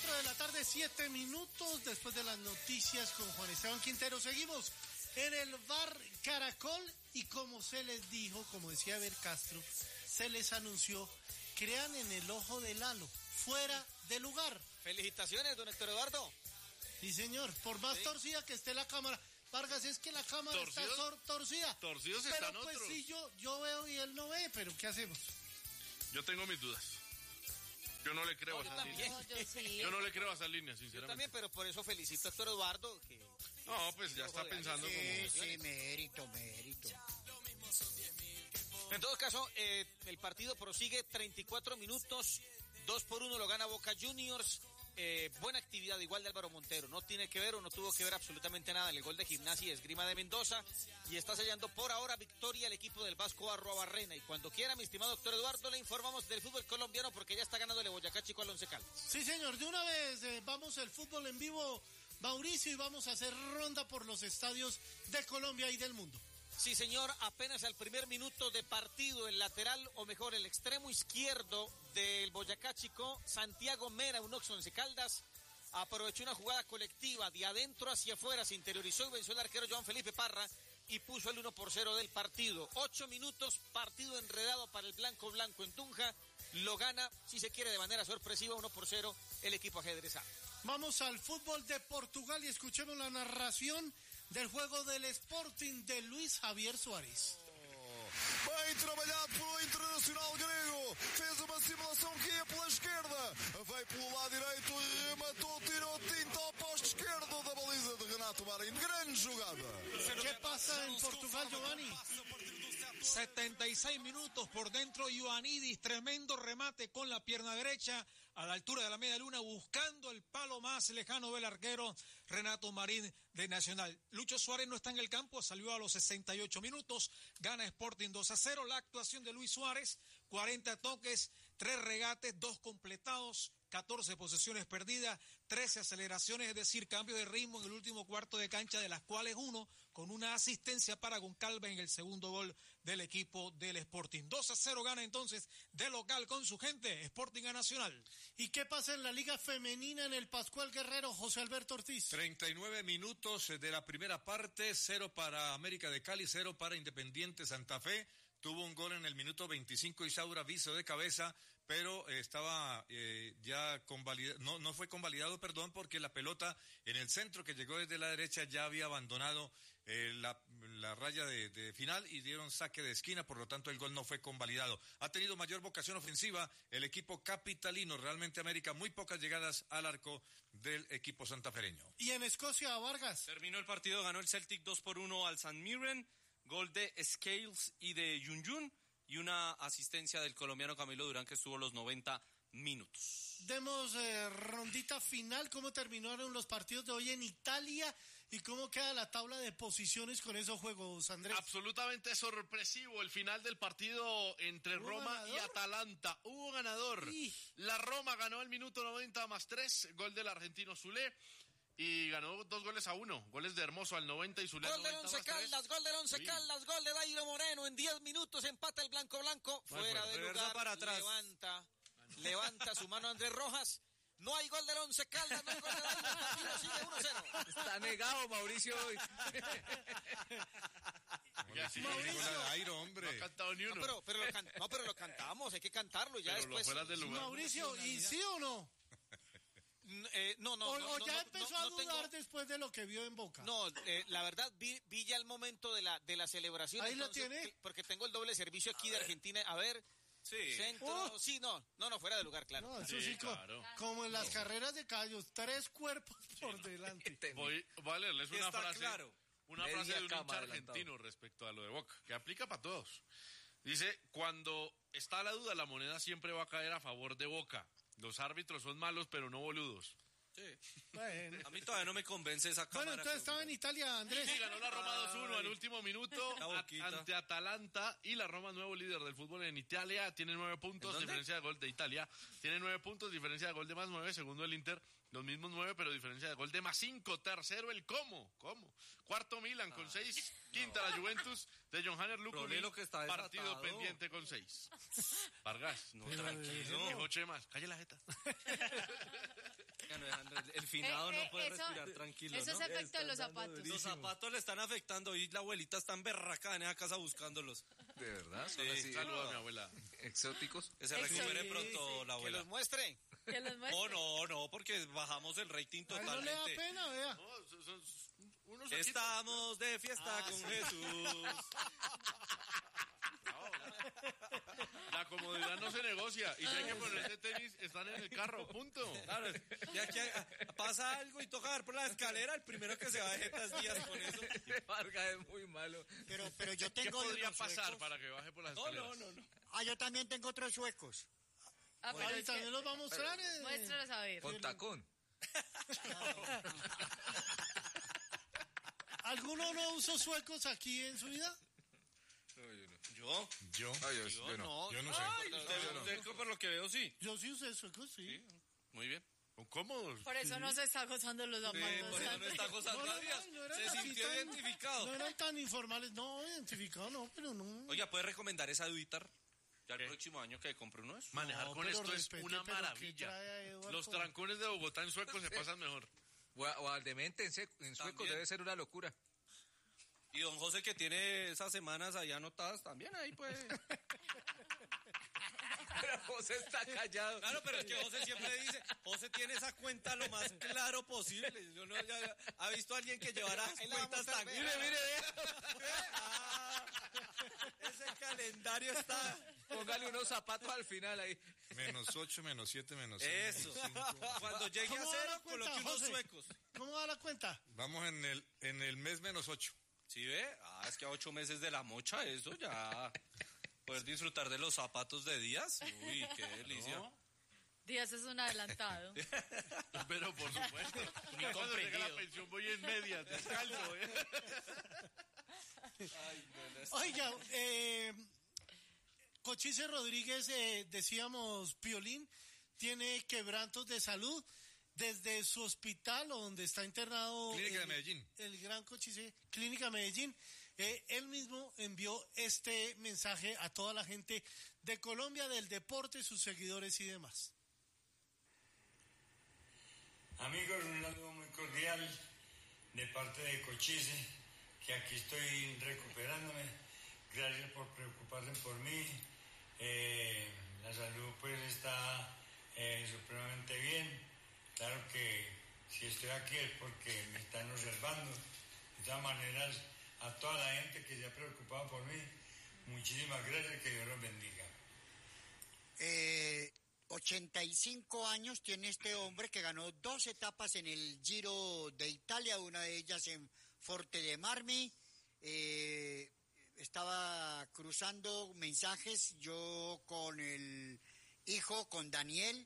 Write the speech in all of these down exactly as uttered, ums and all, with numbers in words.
cuatro de la tarde, siete minutos después de las noticias con Juan Esteban Quintero. Seguimos en el bar Caracol y como se les dijo, como decía Eber Castro, se les anunció, crean en el ojo de Lalo, fuera de lugar. Felicitaciones, don Héctor Eduardo. Sí, señor, por más sí. torcida que esté la cámara. Vargas, es que la cámara ¿Torcidos? está tor- torcida. Torcidos pero están pues otros. sí, yo, yo veo y él no ve, pero ¿qué hacemos? Yo tengo mis dudas. Yo no le creo no, a esas líneas. No, yo, sí. yo no le creo a esas líneas, sinceramente. Yo también, pero por eso felicito a Héctor Eduardo. Que, que no, pues ya está pensando sí, como... Sí, mérito, mérito. En todo caso, eh, el partido prosigue treinta y cuatro minutos, dos por uno lo gana Boca Juniors. Eh, buena actividad igual de Álvaro Montero, no tiene que ver o no tuvo que ver absolutamente nada en el gol de Gimnasia y Esgrima de Mendoza, y está sellando por ahora victoria el equipo del Vasco Arruabarrena. Y cuando quiera, mi estimado doctor Eduardo, le informamos del fútbol colombiano porque ya está ganando el Boyacá Chico al Once Caldas. Sí, señor, de una vez eh, vamos al fútbol en vivo, Mauricio, y vamos a hacer ronda por los estadios de Colombia y del mundo. Sí, señor, apenas al primer minuto de partido, el lateral, o mejor, el extremo izquierdo del Boyacá Chico, Santiago Mera, un Oxxo Once Caldas, aprovechó una jugada colectiva de adentro hacia afuera, se interiorizó y venció el arquero Joan Felipe Parra y puso el uno por cero del partido. Ocho minutos, partido enredado para el Blanco Blanco en Tunja, lo gana, si se quiere, de manera sorpresiva, uno por cero, el equipo ajedrezado. Vamos al fútbol de Portugal y escuchemos la narración del juego del Sporting de Luis Javier Suárez. Bem trabalhado pelo Internacional grego, fez uma simulação que ia pela esquerda, veio pelo lado direito e rematou, tirou tinta ao posto esquerdo da baliza de Renato Marinho. Grande jugada. ¿Qué pasa en Portugal, Giovanni? setenta y seis minutos por dentro, Ioannidis, tremendo remate con la pierna derecha a la altura de la media luna, buscando el palo más lejano del arquero Renato Marín de Nacional. Lucho Suárez no está en el campo, salió a los sesenta y ocho minutos, gana Sporting dos a cero. La actuación de Luis Suárez, cuarenta toques, tres regates, dos completados, catorce posesiones perdidas, trece aceleraciones, es decir, cambio de ritmo en el último cuarto de cancha, de las cuales uno con una asistencia para Goncalves en el segundo gol del equipo del Sporting. dos a cero gana entonces de local con su gente Sporting a Nacional. ¿Y qué pasa en la Liga Femenina en el Pascual Guerrero, José Alberto Ortiz? treinta y nueve minutos de la primera parte, cero para América de Cali, cero para Independiente Santa Fe. Tuvo un gol en el minuto veinticinco Isaura Viso de cabeza, pero eh, estaba eh, ya convalidado, no, no fue convalidado, perdón, porque la pelota en el centro que llegó desde la derecha ya había abandonado eh, la, la raya de, de final y dieron saque de esquina, por lo tanto el gol no fue convalidado. Ha tenido mayor vocación ofensiva el equipo capitalino, realmente América, muy pocas llegadas al arco del equipo santafereño. Y en Escocia, Vargas. Terminó el partido, ganó el Celtic dos por uno al St Mirren. Gol de Scales y de Yun Yun y una asistencia del colombiano Camilo Durán que estuvo los noventa minutos. Demos eh, rondita final, cómo terminaron los partidos de hoy en Italia y cómo queda la tabla de posiciones con esos juegos, Andrés. Absolutamente sorpresivo el final del partido entre Roma ganador? y Atalanta. Hubo ganador. Y... La Roma ganó el minuto noventa más tres, gol del argentino Zule. Y ganó dos goles a uno, goles de Hermoso al noventa y Zuleta. Gol del Once Caldas, gol del Once Caldas, gol de Dairo Moreno, en diez minutos empata el Blanco Blanco, fuera de lugar, para atrás. levanta, levanta su mano Andrés Rojas, no hay gol del Once Caldas, no hay gol de Dairo, el partido sigue uno cero. Está negado Mauricio hoy. Mauricio, Dairo, hombre. No ha cantado ni uno. No, pero, pero, lo, can... no, pero lo cantamos, hay que cantarlo ya pero después. Del lugar. Mauricio, ¿y sí o no? Eh, no, no, o, no, o ya no, empezó no, a no dudar tengo... después de lo que vio en Boca. No, eh, la verdad vi, vi ya el momento de la de la celebración. Ahí entonces, lo tiene. que, porque tengo el doble servicio aquí a de ver. Argentina. A ver, sí, centro, oh. sí, no, no, no, fuera de lugar, claro. No, eso sí, sí, claro. como, como en las no. carreras de caballos, tres cuerpos por delante. Voy, voy a leerles una Está frase, claro. una Media frase de un hincha adelantado. argentino respecto a lo de Boca, que aplica para todos. Dice, cuando está la duda, la moneda siempre va a caer a favor de Boca. Los árbitros son malos, pero no boludos. Sí. Bueno. A mí todavía no me convence esa cámara. Bueno, entonces estaba en Italia, Andrés. Sí, ganó la Roma dos uno al último minuto at, ante Atalanta, y la Roma, nuevo líder del fútbol en Italia, tiene nueve puntos, diferencia de gol de Italia, tiene nueve puntos, diferencia de gol de más nueve, segundo el Inter, los mismos nueve, pero diferencia de gol de más cinco, tercero el Como, ¿cómo? Cuarto Milan con seis, ah, quinta no. la Juventus de John Hanner Lucumí, partido pendiente con seis. Vargas, no, tranquilo. Dijo Chemas, calle la jeta. Ganó finado Eh, eh, no puede eso- respirar tranquilo, Eso es ¿no? efecto de los zapatos. Los zapatos le están afectando y la abuelita está en berraca en esa casa buscándolos. ¿De verdad? ¿Son Sí. así Saludos a mi abuela. exóticos? Que se recupere Sí, pronto la Que abuela. los muestre. Que los muestre. Oh, no, no, porque bajamos el rating Ay, no le da totalmente. pena, vea. No, son- son unos ojitos. Estamos de fiesta Ah, con sí. Jesús. La comodidad no se negocia. Y si hay que ponerse tenis, están en el carro, punto. Claro, y aquí ah, pasa algo y toca dar por la escalera, el primero que se va de jetas días con eso. Vargas es muy malo. Pero, pero yo ¿Qué tengo podría unos pasar suecos. para que baje por las No, escaleras? no, no, no. Ah, yo también tengo otros suecos. Ah, pero Ahí es que- también los va a mostrar. eh. Muéstralos a ver. Con tacón. ¿Alguno no usó suecos aquí en su vida? ¿Yo? Yo, No, yo, Yo yo no. no. yo no sé. Ay, usted, usted, por lo que veo, sí. Yo sí usé suecos, sí. Muy bien. Son cómodos. Por eso no se está gozando los Sí, zapatos. por eso no está gozando No, a no, días. no, no eran Se así sintió tan- identificado. No eran tan informales, no, identificado no, pero no. Oiga, ¿puede recomendar esa Duitar? Ya el ¿Qué? próximo año que compre uno es. Manejar No, con pero esto respete, es una pero ¿qué maravilla. trae a Eduardo? Los trancones de Bogotá en suecos se pasan mejor. O, a- o al demente en, sec- en sueco También. debe ser una locura. Y don José que tiene esas semanas ahí anotadas también ahí pues. Pero José está callado. Claro, pero es que José siempre dice, José tiene esa cuenta lo más claro posible. Yo no ya, ha visto a alguien que llevara Ahí la vamos cuentas a tan ver. mire, mire, ah, ese calendario está. Póngale unos zapatos al final ahí. Menos ocho, menos siete, menos seis. Eso. Cuando llegue a ¿Cómo da cero, la cuenta, coloque unos José? suecos. ¿Cómo da la cuenta? Vamos en el, en el mes menos ocho. ¿Sí ve? Ah, es que a ocho meses de la mocha, eso ya. Poder disfrutar de los zapatos de Díaz. Uy, qué delicia. Díaz es un adelantado. Pero por supuesto. Ya cuando llega la pensión voy en medias, descalzo. ¿eh? Oiga, eh, Cochise Rodríguez, eh, decíamos, Piolín, tiene quebrantos de salud desde su hospital o donde está internado. Clínica de el- Medellín. El gran Cochise, Clínica Medellín. Eh, él mismo envió este mensaje a toda la gente de Colombia, del deporte, sus seguidores y demás. Amigos, un saludo muy cordial de parte de Cochise, que aquí estoy recuperándome. Gracias por preocuparse por mí. Eh, la salud pues está eh, supremamente bien. Claro que si estoy aquí es porque me están observando. De todas maneras, a toda la gente que se ha preocupado por mí, muchísimas gracias, que Dios los bendiga. Eh, ochenta y cinco años tiene este hombre que ganó dos etapas en el Giro de Italia, una de ellas en Forte de Marmi. Eh, estaba cruzando mensajes yo con el hijo, con Daniel,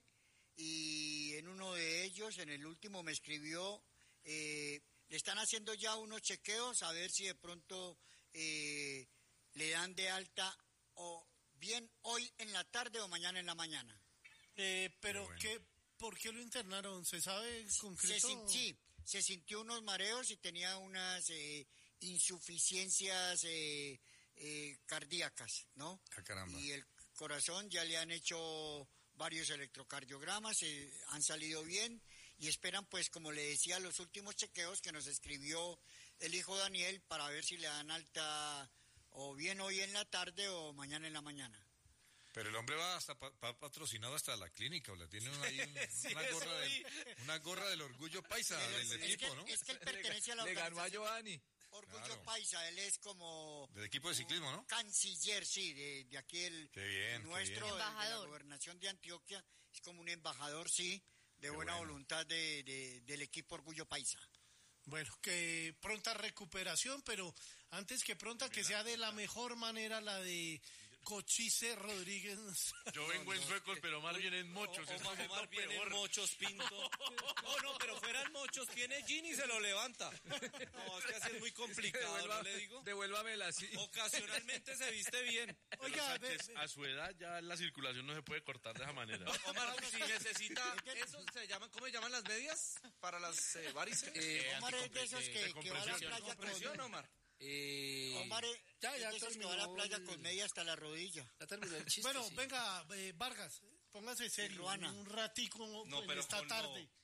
y en uno de ellos, en el último, me escribió, eh, le están haciendo ya unos chequeos a ver si de pronto eh, le dan de alta o bien hoy en la tarde o mañana en la mañana. Eh, pero, Qué bueno. ¿qué, ¿por qué lo internaron? ¿Se sabe en Se, concreto? sin- sí, se sintió unos mareos y tenía unas eh, insuficiencias eh, eh, cardíacas, ¿no? Ah, caramba. Y el corazón ya le han hecho varios electrocardiogramas, eh, han salido bien y esperan, pues, como le decía, los últimos chequeos que nos escribió el hijo Daniel para ver si le dan alta o bien hoy en la tarde o mañana en la mañana. Pero el hombre va hasta pa- pa- patrocinado hasta la clínica, o le tiene una, ahí un- Sí, una, eso gorra vi. del, una gorra del orgullo paisa del es, equipo, que, ¿no? es que él pertenece a la Le ganó a organización Giovanni. Orgullo Claro. Paisa, él es como Del equipo de ciclismo, ¿no? canciller, sí, de, de aquí el Qué bien, qué nuestro, bien. el de la Embajador. gobernación de Antioquia, es como un embajador, sí, de Qué buena bueno. voluntad de, de- del equipo Orgullo Paisa. Bueno, que pronta recuperación, pero antes que pronta, que sea de la mejor manera la de Cochise Rodríguez. Yo vengo en suecos, pero más bien en mochos. O- Esto Omar, es lo Omar viene en peor. mochos, Pinto. Oh, no, pero fuera en mochos, tiene jean y se lo levanta. No, es que así es muy complicado, ¿no le digo? Devuélvamela así. Ocasionalmente se viste bien. Pero Oiga, ve- Sánchez, a su edad ya la circulación no se puede cortar de esa manera. Omar, si necesita, ¿eso se llaman, cómo se llaman las medias? Para las eh, varices. Eh, Omar es de esos que, que va a la compresión. playa Compresión, con... Omar. eh, Omar es, Ya, es ya de esos que va a la terminó playa el- con media hasta la rodilla. Ya terminó el chiste. Bueno, sí. venga, eh, Vargas, póngase serio, Ruana. un ratico No, en pero esta con lo- tarde.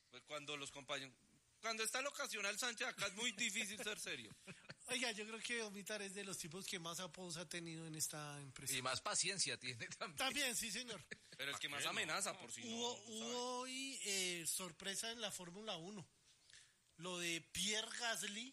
Pues cuando los compañeros... Cuando está el ocasional Sánchez, acá es muy difícil ser serio. Oiga, yo creo que Omitar es de los tipos que más apodos ha tenido en esta empresa. Y más paciencia tiene también. También, sí, señor. Pero el que más amenaza, por si no... Hubo, hubo hoy eh, sorpresa en la Fórmula uno. Lo de Pierre Gasly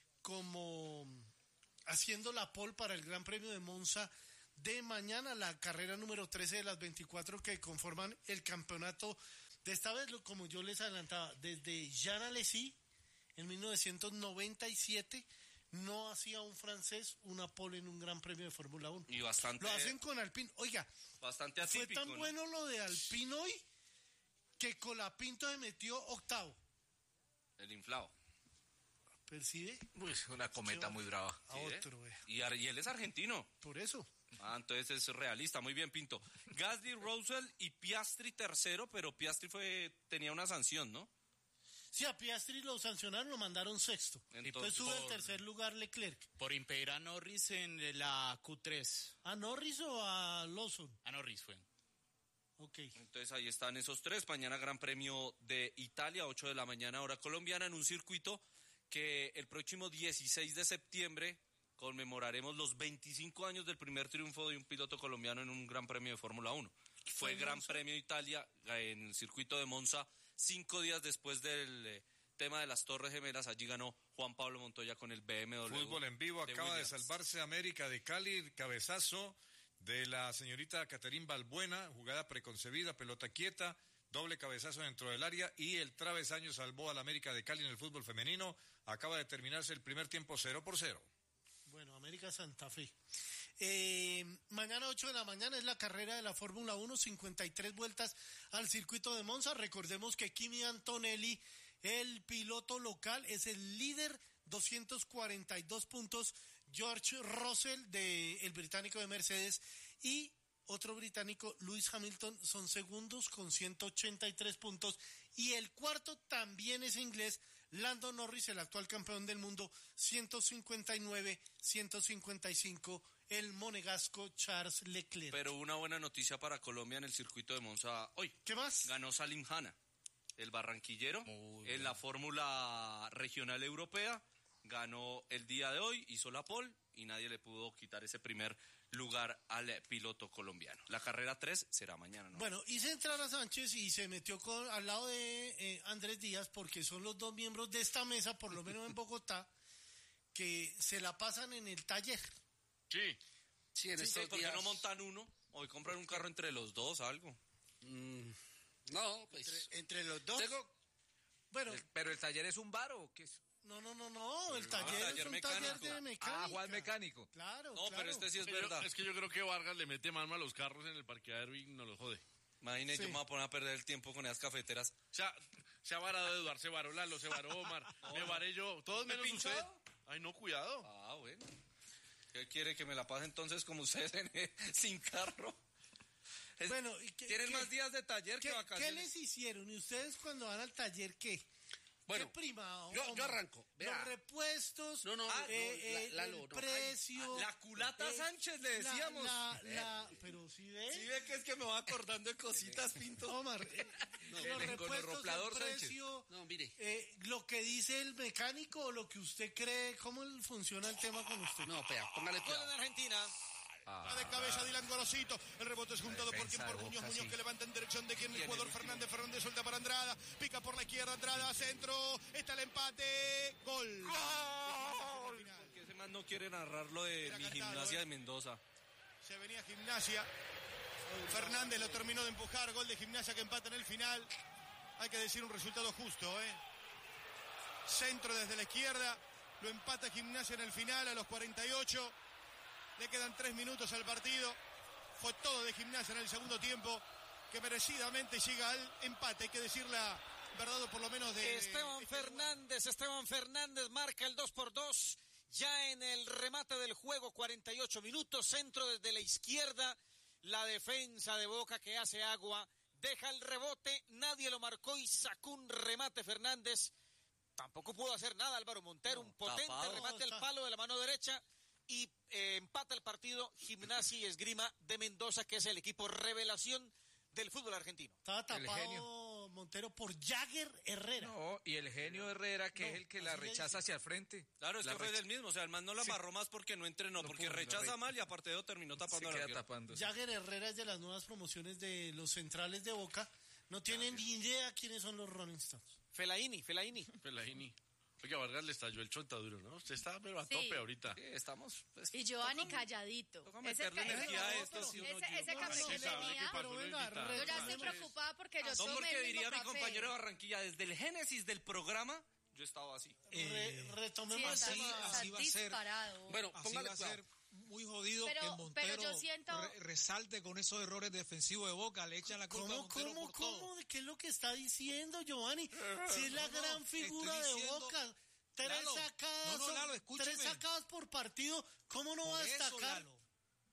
como haciendo la pole para el Gran Premio de Monza de mañana, la carrera número trece de las veinticuatro que conforman el campeonato. De esta vez, como yo les adelantaba, desde Jean Alesi, en mil novecientos noventa y siete, no hacía un francés una pole en un Gran Premio de Fórmula uno. Y bastante... Lo hacen con Alpine. Oiga, bastante atípico, fue tan ¿no? bueno lo de Alpine hoy que Colapinto se metió octavo. El inflado. ¿Percibe? Uy, una cometa muy brava. A Sí, ¿eh? otro, eh. Y, Ar- y él es argentino. Por eso. Ah, entonces es realista, muy bien, Pinto. Gasly, Russell y Piastri tercero, pero Piastri fue tenía una sanción, ¿no? Sí, a Piastri lo sancionaron, lo mandaron sexto. Entonces, Entonces sube al por- tercer lugar Leclerc. Por impedir a Norris en la Q tres. ¿A Norris o a Lawson? A Norris fue. Ok. Entonces ahí están esos tres. Mañana Gran Premio de Italia, ocho de la mañana, hora colombiana, en un circuito que el próximo dieciséis de septiembre conmemoraremos los veinticinco años del primer triunfo de un piloto colombiano en un Gran Premio de Fórmula uno. Fue Gran Premio de Italia en el circuito de Monza, cinco días después del eh, tema de las Torres Gemelas. Allí ganó Juan Pablo Montoya con el B M W. Fútbol en vivo, de acaba de Williams. salvarse América de Cali, cabezazo de la señorita Caterín Balbuena, jugada preconcebida, pelota quieta, doble cabezazo dentro del área y el travesaño salvó al América de Cali en el fútbol femenino. Acaba de terminarse el primer tiempo cero por cero. Bueno, América Santa Fe. Eh, mañana ocho de la mañana es la carrera de la Fórmula uno, cincuenta y tres vueltas al circuito de Monza. Recordemos que Kimi Antonelli, el piloto local, es el líder, doscientos cuarenta y dos puntos. George Russell, de, el británico de Mercedes, y otro británico, Lewis Hamilton, son segundos con ciento ochenta y tres puntos. Y el cuarto también es inglés, Lando Norris, el actual campeón del mundo, ciento cincuenta y nueve, ciento cincuenta y cinco, el monegasco Charles Leclerc. Pero una buena noticia para Colombia en el circuito de Monza hoy. ¿Qué más? Ganó Salim Hanna, el barranquillero, en la Fórmula Regional Europea. Ganó el día de hoy, hizo la pole y nadie le pudo quitar ese primer lugar al piloto colombiano. La carrera tres será mañana, ¿no? Bueno, hice entrar a Sánchez y se metió con, al lado de eh, Andrés Díaz, porque son los dos miembros de esta mesa, por lo menos en Bogotá, que se la pasan en el taller. Sí. Sí, en Sí, estos ¿por qué días... no montan uno? Hoy compran un carro entre los dos, algo. Mm, no, pues... Entre, entre los dos. Tengo... Bueno, el- ¿Pero el taller es un bar o qué es? no, no, no, no, el taller, taller es un mecánico. taller de mecánica. Ah, Juan Mecánico. Claro, No, claro. pero este sí es Es que yo- verdad. es que yo creo que Vargas le mete mano a los carros en el parqueadero y no los jode. Imagínate, Sí. yo me voy a poner a perder el tiempo con esas cafeteras. Se ha, se ha varado Eduardo, se varó Lalo, se varó Omar, me varé yo, todos ¿Me he menos usted. pinchado? Ay, no, cuidado. Ah, bueno. ¿Qué quiere? ¿Que me la pase entonces como ustedes en- sin carro? Es- Bueno, ¿y qué- Tienen qué- más días de taller ¿Qué, que ¿Qué vacaciones. les hicieron? ¿Y ustedes cuando van al taller qué? Bueno, ¿Qué prima? yo- Omar? yo arranco, vea. Los repuestos, No, no, ah, no, eh, la- eh, Lalo, el no, precio. La culata eh, Sánchez le la- decíamos. La, la, pero si ve, ¿Sí ve que es que me va acordando de cositas, Pinto? Omar, eh, los el repuestos, engonorroplador el Sánchez. precio, No, mire. eh, lo que dice el mecánico o lo que usted cree, ¿cómo funciona el tema con usted? No, pea, póngale Gol en cuidado. Argentina. Va de cabeza Dylan Gorosito. El rebote es juntado por quien defensa por de Muñoz. Boca, Muñoz sí. que levanta en dirección de quien el Y en jugador el último. Fernández. Fernández suelta para Andrada. Pica por la izquierda. Andrada, centro. Está el empate. Gol. Porque ese man no quiere narrar lo de Era mi cantado, gimnasia ¿eh? de Mendoza. Se venía Gimnasia. Fernández lo terminó de empujar. Gol de Gimnasia que empata en el final. Hay que decir un resultado justo, ¿eh? Centro desde la izquierda. Lo empata Gimnasia en el final a los cuarenta y ocho. Le quedan tres minutos al partido. Fue todo de Gimnasia en el segundo tiempo, que merecidamente llega al empate. Hay que decir la verdad, o por lo menos de... Esteban Fernández, Esteban Fernández marca el dos por dos. Ya en el remate del juego, cuarenta y ocho minutos, centro desde la izquierda. La defensa de Boca que hace agua, deja el rebote, nadie lo marcó y sacó un remate Fernández. Tampoco pudo hacer nada Álvaro Montero, un potente tapado. remate al palo de la mano derecha. Y eh, empata el partido Gimnasia y Esgrima de Mendoza, que es el equipo revelación del fútbol argentino. Estaba El tapado Montero por Jagger Herrera. No, y el genio Herrera, que No, es el que la así le rechaza dice. hacia el frente. Claro, es La que fue recha- del mismo, o sea, el man no la Sí. amarró más porque no entrenó, No porque pudo, rechaza correcto. mal y aparte de eso terminó Se tapando al queda arquero. tapando. sí. Jagger Herrera es de las nuevas promociones de los centrales de Boca. No tienen ni idea quiénes son los Rolling Stones. Fellaini, Fellaini. Fellaini. Oiga, Vargas le estalló el chontaduro, ¿no? Usted está pero a Sí. tope ahorita. Sí, estamos... pues, Y Giovanni calladito. toca Ese, meterle ca- energía a ese- esto, sí o no, ese, Gio. ese café Sí, que sabe tenía, qué pasó, pero lo venga, invitaron. yo ya estoy Entonces, preocupada porque yo No, tomé porque el diría mismo mi café. compañero de Barranquilla, desde el génesis del programa, yo estaba así. Eh, Re- retomemos Sí, el así, tema. así va a ser. disparado. Bueno, Así póngale va a cuidado. ser muy jodido Pero- que pero Montero yo siento- re- resalte con esos errores defensivos de Boca, le echan la culpa a ¿Cómo, Montero cómo, por todo. cómo? ¿Qué es lo que está diciendo Giovanni? Si es la No, no, gran figura estoy de diciendo- Boca. Tres Lalo, sacadas, no, no, son- Lalo, escúcheme. tres sacadas por partido. ¿Cómo no va a Por eso, destacar? Lalo.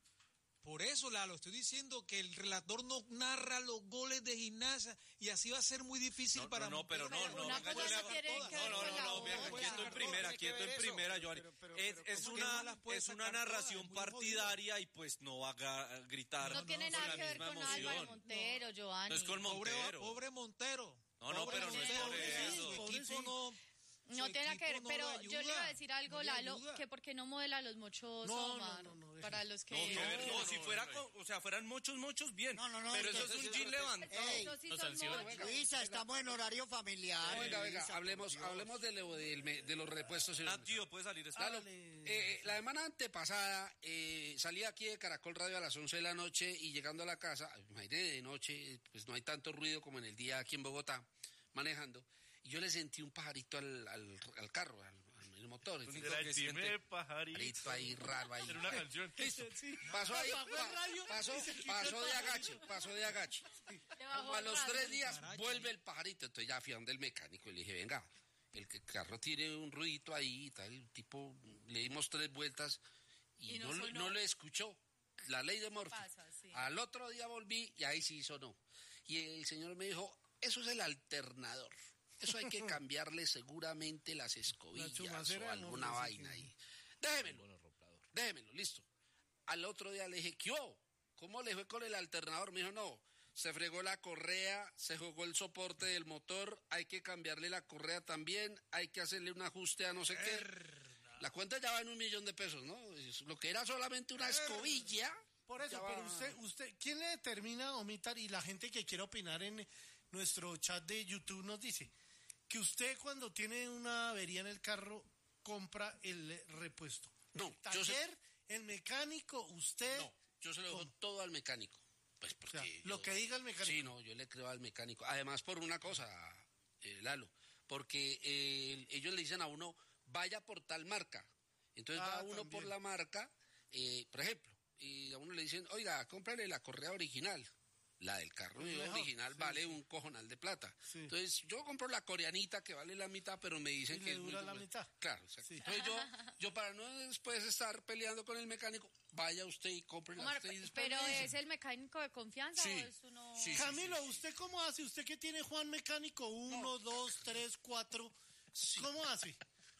Por eso, Lalo, estoy diciendo que el relator no narra los goles de Gimnasia y así va a ser muy difícil No, para no, no, pero no, Pero no, una venga, cosa yo le no hago tiene todas. que No, ver no, con no, la no, venga, otra. quieto en No, primera, tiene que quieto ver en eso. primera, Giovanni. Pero- pero- Es, pero es ¿cómo que no una, las puede es una sacar todas? narración Es muy jodido. partidaria y pues no va a ga- gritar No tiene con nada la que ver misma con Álvaro emoción. Montero, Giovanni. No es con Pobre, Montero. pobre Montero. No, no, Pobre pero no es Montero, por que eso. Su Pobre equipo sí. no... No su tiene nada que ver, equipo no pero lo yo le iba a ayuda, decir algo, no le Lalo, ayuda. que porque no modela los mochos No, no, Omar, no, no, déjeme. para los que... No, que ver, no, no, si no, fuera, no, con- o sea, fueran muchos, muchos, bien. No, no, no, Pero eso es entonces- un jean levantado. Ey, Esos sí no son sanciona. mochos. Luisa, estamos en horario familiar. Venga, venga, Luisa, hablemos, por Dios. hablemos de, lo- del me- de los repuestos. Ah, tío, puede salir esto. Lalo, Hágale. eh, la semana antepasada eh, salí aquí de Caracol Radio a las once de la noche y llegando a la casa, imagínate de noche, pues no hay tanto ruido como en el día aquí en Bogotá, manejando, y yo le sentí un pajarito al, al, al carro, al, al motor. único Era que el siente- time pajarito. Pajarito ahí raro ahí. Era una canción. Listo. Sí. Pasó ahí, Apagó el pa- radio pasó, y se quitó pasó el de pajarito. agache, pasó de agache. Le bajó A el los radio. tres días Caracho. vuelve el pajarito, entonces ya fui a donde el mecánico y le dije, venga, el que- carro tiene un ruidito ahí y tal, el tipo, le dimos tres vueltas y, Y no no, lo- sonó. no le escuchó, la ley de Murphy. Pasa, sí. Al otro día volví y ahí sí sonó. Y el señor me dijo, eso es el alternador. Eso hay que cambiarle seguramente las escobillas chumacera o de alguna Murphy, vaina sí. ahí. Déjemelo, déjemelo, listo. Al otro día le dije, ¿qué hubo? ¿Cómo le fue con el alternador? Me dijo, no, se fregó la correa, se jugó el soporte del motor, hay que cambiarle la correa también, hay que hacerle un ajuste a no sé qué. La cuenta ya va en un millón de pesos, ¿no? Es lo que era solamente una escobilla. Por eso, ya va- pero usted, usted, ¿quién le determina, Omitar, y la gente que quiere opinar en nuestro chat de YouTube nos dice que usted cuando tiene una avería en el carro compra el repuesto? No, yo sé- Taller, el mecánico, usted, No, yo se lo dejo ¿Cómo? todo al mecánico. Pues o porque sea, lo yo- que diga el mecánico. Sí, no, yo le creo al mecánico. Además, por una cosa, eh, Lalo, porque eh, ellos le dicen a uno, vaya por tal marca. Entonces Ah, va uno también. por la marca, eh, por ejemplo, y a uno le dicen, oiga, cómprale la correa original. La del carro mío Mejor, original sí, vale sí. un cojonal de plata. Sí. Entonces yo compro la coreanita que vale la mitad, pero me dicen Y que le es muy dura la dura. mitad. Claro, exacto. Sí. Entonces yo, yo para no después estar peleando con el mecánico, vaya usted y compre la Omar, usted y después pero me dice. ¿es el mecánico de confianza Sí, o es uno...? sí, sí. Camilo, ¿usted cómo hace? ¿Usted que tiene Juan Mecánico uno, dos, tres, cuatro? ¿Cómo hace?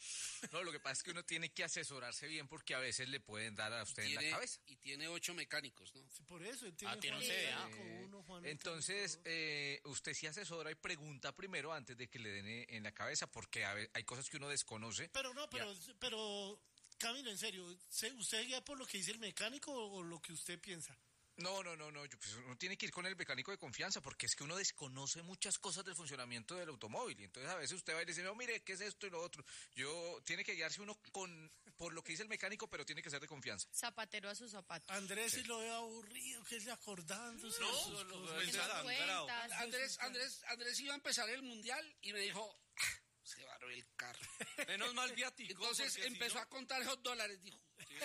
No, lo que pasa es que uno tiene que asesorarse bien porque a veces le pueden dar a usted en Tiene- la cabeza. Y tiene ocho mecánicos, ¿no? Sí, por eso, él tiene Ah, tiene Juan un C D A. Mecánico uno, Juan Entonces, Mecánico eh, usted sí asesora y pregunta primero antes de que le den eh, en la cabeza porque a ve- hay cosas que uno desconoce. Pero no, pero, pero Camilo, en serio, ¿se- ¿usted guía por lo que dice el mecánico o, o lo que usted piensa? No, no, no, no, yo, pues uno tiene que ir con el mecánico de confianza porque es que uno desconoce muchas cosas del funcionamiento del automóvil y entonces a veces usted va y le dice, no, mire, ¿qué es esto y lo otro? Yo, tiene que guiarse uno con, por lo que dice el mecánico, pero tiene que ser de confianza. Zapatero a sus zapatos. Andrés, Sí. si lo veo aburrido, que es acordándose. No, de sus lo- lo- cosas. lo- Que nos cuentas. Andrés, Andrés, Andrés iba a empezar el mundial y me dijo, "Ah, se varó el carro. Menos mal viático. Entonces porque si empezó no- a contar esos dólares, dijo.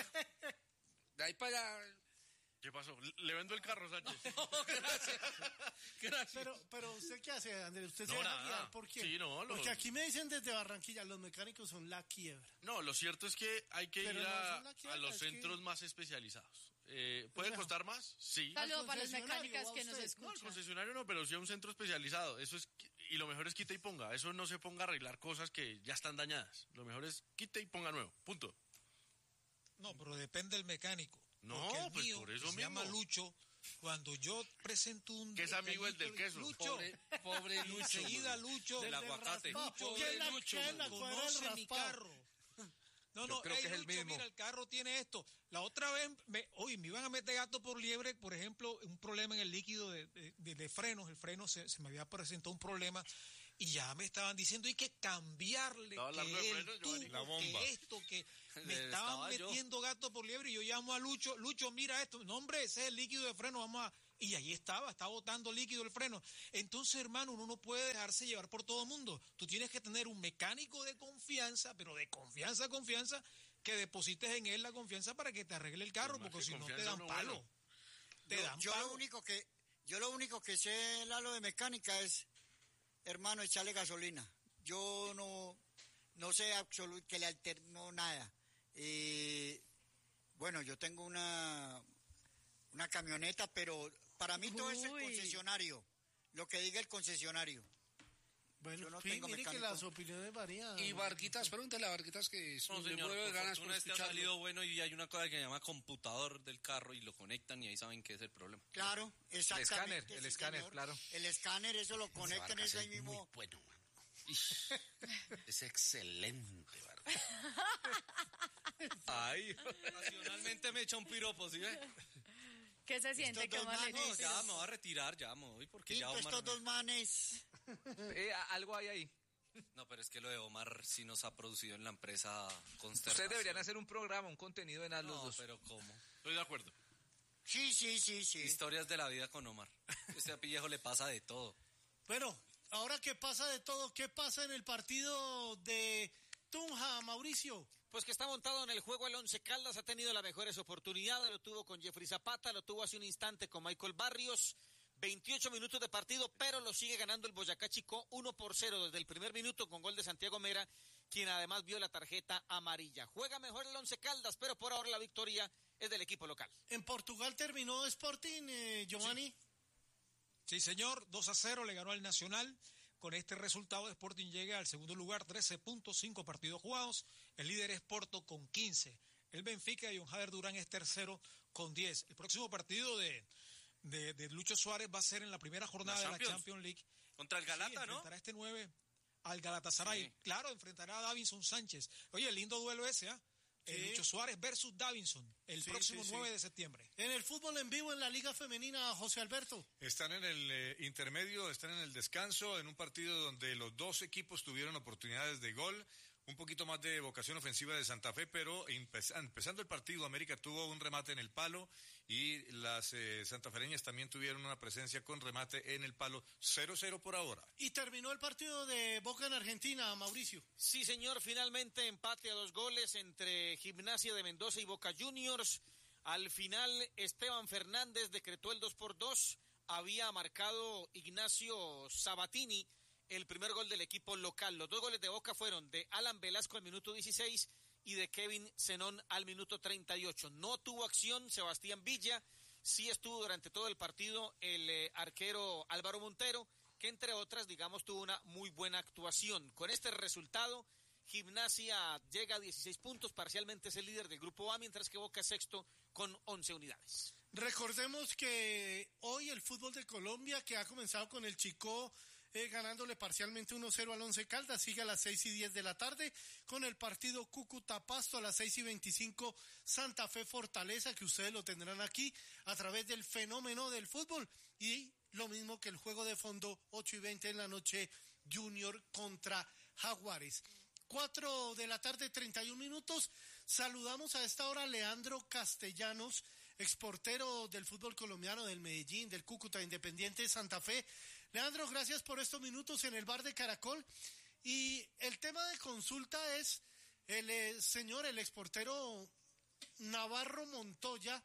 De ahí para allá. ¿Qué pasó? Le vendo el carro, Sánchez. Gracias. Gracias. Pero, pero ¿usted qué hace, Andrés? ¿Usted se No, deja nada. guiar por qué? Sí, no, lo- Porque aquí me dicen desde Barranquilla, los mecánicos son la quiebra. No, lo cierto es que hay que Pero ir no a, son la quiebra, a los es que- centros más especializados. Eh, ¿Puede Mejor. costar más? Sí. Saludos para las concesionario, mecánicas ¿o a que nos usted? No, el escuchan. concesionario no, pero sí a un centro especializado. Eso es, y lo mejor es quita y ponga. Eso no se ponga a arreglar cosas que ya están dañadas. Lo mejor es quita y ponga nuevo. Punto. No, pero depende del mecánico. No, Porque el pues mío, por eso que se llama mismo. Lucho, Cuando yo presento un... Que es amigo el del queso. Lucho, Pobre, pobre Lucho. enseguida Lucho... Del aguacate. Lucho, ¿Quién la- Lucho, quién la cuadra el conoce mi raspado? carro. No, Yo no, creo ey, que es el Lucho, mismo. mira, el carro tiene esto. La otra vez, me, oye, me iban a meter gato por liebre, por ejemplo, un problema en el líquido de, de, de frenos. El freno se, se me había presentado un problema y ya me estaban diciendo hay que cambiarle, ¿Estaba que hablando de el frenos, Giovanni? tubo, La bomba. que esto, que me Le estaban estaba yo. metiendo gato por liebre y yo llamo a Lucho, Lucho, mira esto, no hombre, ese es el líquido de freno, vamos a... Y ahí estaba, estaba botando líquido el freno. Entonces, hermano, uno no puede dejarse llevar por todo el mundo. Tú tienes que tener un mecánico de confianza, pero de confianza, confianza, que deposites en él la confianza para que te arregle el carro, Pues más porque que si no te confianza, dan no, palo. bueno. Te Yo, dan yo palo. lo único que yo lo único que sé, Lalo, de mecánica es, hermano, echarle gasolina. Yo no no sé absolutamente que le alterno nada. Eh, bueno, yo tengo una una camioneta, pero para mí todo es el Uy. concesionario, lo que diga el concesionario. Bueno, Yo no sí, tengo mire que mecánico. las opiniones varían. Y Varguitas, pregúntale a Varguitas que No, me señor, muero de por ganas por fortuna este ha escucharlo. salido bueno y hay una cosa que se llama computador del carro y lo conectan y ahí saben qué es el problema. Claro, exactamente. escáner, el sí, escáner, señor. claro. El escáner, eso lo conectan Vargas es ahí es mismo. muy bueno, mano. Ish, es excelente, Vargas. Ay, nacionalmente me echa un piropo, ¿sí ve? ¿Qué se siente? Estos ¿Qué dos más le manos, No, dice? ya me voy a retirar, ya me voy porque ya Pinto, Omar... estos dos manes. Eh, a- algo hay ahí. No, pero es que lo de Omar sí nos ha producido en la empresa consternación. Ustedes deberían hacer un programa, un contenido en A los No, dos. pero ¿cómo? Estoy de acuerdo. Sí, sí, sí, sí. Historias de la vida con Omar. Este apillejo le pasa de todo. Bueno, ahora que pasa de todo, ¿qué pasa en el partido de Tunja, Mauricio? Pues que está montado en el juego el Once Caldas, ha tenido las mejores oportunidades, lo tuvo con Jeffrey Zapata, lo tuvo hace un instante con Michael Barrios, veintiocho minutos de partido, pero lo sigue ganando el Boyacá Chicó uno por cero desde el primer minuto con gol de Santiago Mera, quien además vio la tarjeta amarilla. Juega mejor el Once Caldas, pero por ahora la victoria es del equipo local. En Portugal terminó Sporting, eh, Giovanni. Sí, señor, dos a cero le ganó al Nacional. Con este resultado, Sporting llega al segundo lugar, trece puntos, cinco partidos jugados. El líder es Porto con quince. El Benfica y John Jader Durán es tercero con diez. El próximo partido de, de, de Lucho Suárez va a ser en la primera jornada La de la Champions. Champions League. Contra el Galata, Sí, ¿no? enfrentará este nueve al Galatasaray. Sí. Claro, enfrentará a Davinson Sánchez. Oye, lindo duelo ese, ¿ah? El Sí. Lucho Suárez versus Davinson, el Sí, próximo sí, sí. nueve de septiembre. En el fútbol en vivo en la Liga Femenina, José Alberto. Están en el eh, intermedio, están en el descanso, en un partido donde los dos equipos tuvieron oportunidades de gol, un poquito más de vocación ofensiva de Santa Fe, pero empez- empezando el partido, América tuvo un remate en el palo y las eh, santafereñas también tuvieron una presencia con remate en el palo, cero cero por ahora. Y terminó el partido de Boca en Argentina, Mauricio. Sí, señor, finalmente empate a dos goles entre Gimnasia de Mendoza y Boca Juniors. Al final, Esteban Fernández decretó el dos por dos. Había marcado Ignacio Sabatini el primer gol del equipo local. Los dos goles de Boca fueron de Alan Velasco al minuto dieciséis y de Kevin Zenón al minuto treinta y ocho. No tuvo acción Sebastián Villa, sí estuvo durante todo el partido el eh, arquero Álvaro Montero, que entre otras, digamos, tuvo una muy buena actuación. Con este resultado, Gimnasia llega a dieciséis puntos, parcialmente es el líder del grupo A, mientras que Boca es sexto con once unidades. Recordemos que hoy el fútbol de Colombia, que ha comenzado con el Chicó eh, ganándole parcialmente uno cero al Once Caldas, sigue a las seis y diez de la tarde con el partido Cúcuta-Pasto a las seis y veinticinco Santa Fe Fortaleza, que ustedes lo tendrán aquí a través del fenómeno del fútbol, y lo mismo que el juego de fondo ocho y veinte en la noche, Junior contra Jaguares. cuatro de la tarde, treinta y un minutos. Saludamos a esta hora a Leandro Castellanos, exportero del fútbol colombiano, del Medellín, del Cúcuta, Independiente Santa Fe. Leandro, gracias por estos minutos en el bar de Caracol. Y el tema de consulta es el eh, señor, el exportero Navarro Montoya.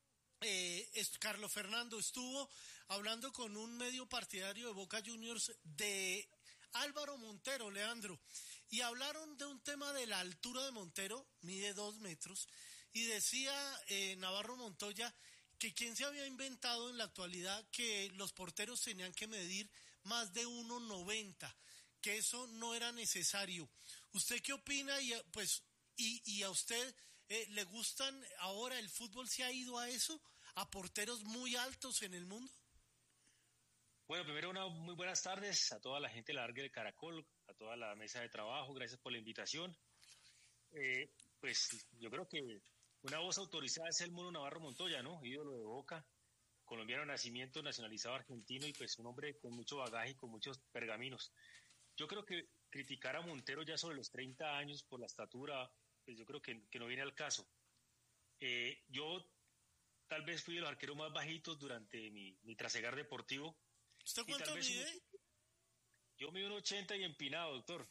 Eh, es, Carlos Fernando estuvo hablando con un medio partidario de Boca Juniors de Álvaro Montero, Leandro, y hablaron de un tema de la altura de Montero, mide dos metros, y decía eh, Navarro Montoya que quién se había inventado en la actualidad que los porteros tenían que medir más de uno noventa, que eso no era necesario. ¿Usted qué opina? Y pues y, y a usted eh, le gustan ahora, el fútbol se ha ido a eso, a porteros muy altos en el mundo? Bueno, primero una muy buenas tardes a toda la gente de la Largue del Caracol, a toda la mesa de trabajo, gracias por la invitación. Eh, pues yo creo que una voz autorizada es el Mono Navarro Montoya, ¿no? Ídolo de Boca, colombiano de nacimiento, nacionalizado argentino y pues un hombre con mucho bagaje y con muchos pergaminos. Yo creo que criticar a Montero ya sobre los treinta años por la estatura, pues yo creo que, que no viene al caso. Eh, yo tal vez fui de los arqueros más bajitos durante mi, mi trasegar deportivo. ¿Usted cuánto mide? Un, yo mido un ochenta y empinado, doctor.